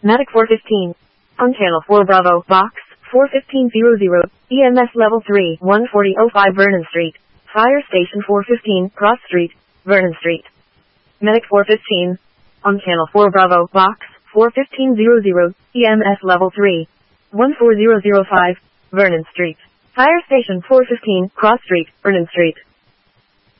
Medic 415. On channel 4 Bravo, box 41500, EMS level 3, 14005 Vernon Street. Fire station 415, Cross Street, Vernon Street. Medic 415. On channel 4 Bravo, box 41500, EMS level 3, 14005, Vernon Street. Fire station 415, Cross Street, Vernon Street.